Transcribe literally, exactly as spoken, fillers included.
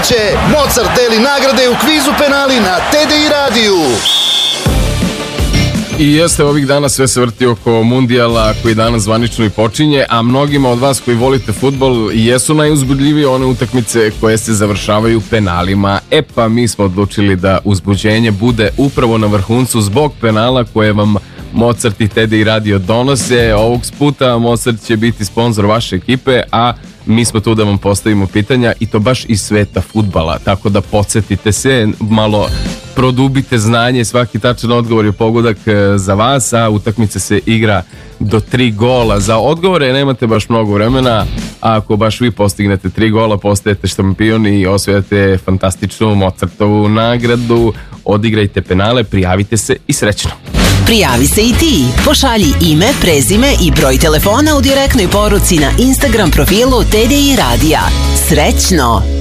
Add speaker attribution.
Speaker 1: kreće. Mozart deli nagrade u kvizu penali na T D I radiju.
Speaker 2: I jeste, ovih dana sve se vrti oko mundijala koji danas zvanično i počinje, a mnogima od vas koji volite fudbal jesu najuzbudljivije one utakmice koje se završavaju penalima. E pa mi smo odlučili da uzbuđenje bude upravo na vrhuncu zbog penala koje vam Mozart i T D I radio donose. Ovog puta Mozart će biti sponzor vaše ekipe, a mi smo tu da vam postavimo pitanja i to baš iz sveta fudbala, tako da podsjetite se, malo produbite znanje, svaki tačan odgovor je pogodak za vas, a utakmica se igra do tri gola. Za odgovore nemate baš mnogo vremena, a ako baš vi postignete tri gola, postajete šampion i osvojate fantastičnu Mozartovu nagradu. Odigrajte penale, prijavite se i srećno.
Speaker 3: Prijavi se i ti. Pošalji ime, prezime i broj telefona u direktnoj poruci na Instagram profilu T D I radija. Srećno!